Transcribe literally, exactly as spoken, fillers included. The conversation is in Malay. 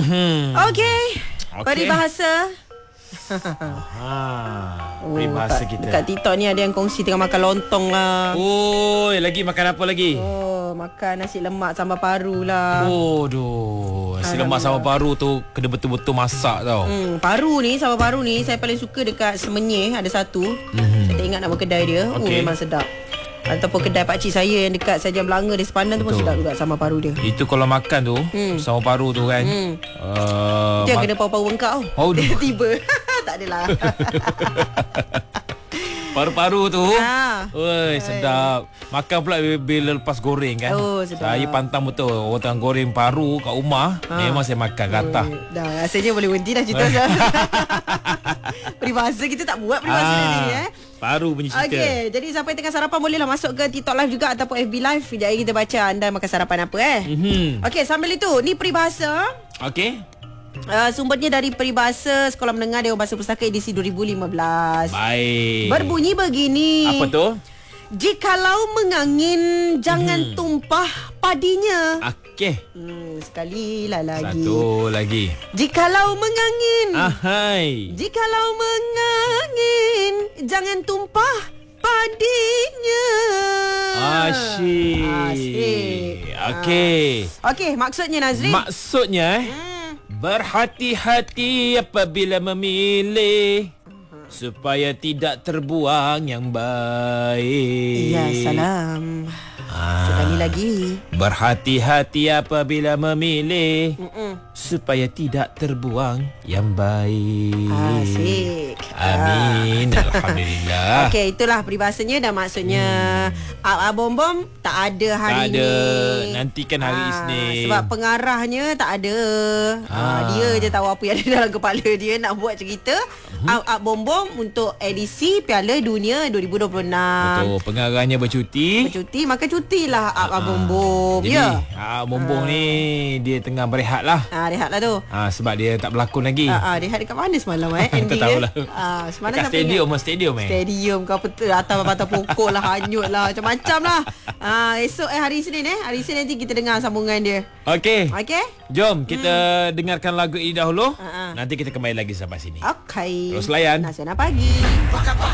Mm-hmm. Okey. Okay. Peribahasa. Ha, peribahasa oh, kita. Dekat TikTok ni ada yang kongsi tengah makan lontong lah. Oh, lagi makan apa lagi? Oh, makan nasi lemak sambal paru lah. Oh, doh. Nasi lemak sambal paru tu kena betul-betul masak tau. Hmm, paru ni, sambal paru ni saya paling suka dekat Semenyih, ada satu. Mm-hmm. Saya tak ingat nama kedai dia. Okay. Oh, memang sedap. Ataupun kedai pakcik saya yang dekat Sajian Belanga di Sepandan tu pun sedap juga sambal paru dia. Itu kalau makan tu, hmm. sambal paru tu kan. Hmm. Uh, Dia mak- kena paru-paru bengkak tau. Oh, tiba. Tak adalah. Paru-paru tu. Ha. Oi, sedap. Makan pula bila lepas goreng kan. Oh, sedap. Saya pantang betul orang tengah goreng paru kat rumah, ha. Memang saya makan gatah. Oh, dah rasanya boleh berhenti dah cerita saya. Peribahasa kita tak buat peribahasa ha. ni eh. Paru punya cerita. Okey, jadi siapa yang tengah sarapan bolehlah masuk ke TikTok live juga ataupun F B live. Sekejap lagi kita baca anda makan sarapan apa eh. Mm-hmm. Okey, sambil itu ni peribahasa. Okey. Uh, sumbernya dari Peribahasa Sekolah Menengah Dewan Bahasa Pustaka edisi dua ribu lima belas. Baik. Berbunyi begini. Apa tu? Jikalau mengangin jangan hmm. tumpah padinya. Okey. Hmm, sekali lah lagi. Satu lagi. Jikalau mengangin. Ahai. Jikalau mengangin jangan tumpah padinya. Asyik. Asyik. Okey. Okey, maksudnya Nazri? Maksudnya eh. Hmm. Berhati-hati apabila memilih supaya tidak terbuang yang baik. Ya, salam. Ah. Sekali lagi. Berhati-hati apabila memilih Mm-mm. supaya tidak terbuang yang baik. Asyik. Amin. Ah. Alhamdulillah. Okey, itulah peribahasanya dan maksudnya hmm. Ab Bom-Bom tak ada hari tak ada. ni. Nantikan hari ha, Isnin. Sebab pengarahnya tak ada. Ha. Ha, dia je tahu apa yang ada dalam kepala dia nak buat cerita. Hmm. Ab, Ab Bom-Bom untuk edisi Piala Dunia dua ribu dua puluh enam. Betul, pengarahnya bercuti. Bercuti, maka cutilah Ab, Ab Bom-Bom. Jadi, ya. Ab Bom-Bom ha. ni dia tengah berehat lah. Ha, rehat lah tu. Ha, sebab dia tak berlakon lagi. Ha, ha, rehat dekat mana semalam eh? Tak tahulah. Ha, semalam dekat stadium lah, stadium eh. Stadium ke apa tu, atas batang pokok lah, hanyut lah, macam-macam lah. Ha, esok eh hari Isnin eh. Hari Isnin nanti kita dengar sambungan dia. Okey. Okey. Jom kita hmm. dengarkan lagu ini dahulu. Ha-ha. Nanti kita kembali lagi sampai sini. Okey. Terus layan Nasihat pagi.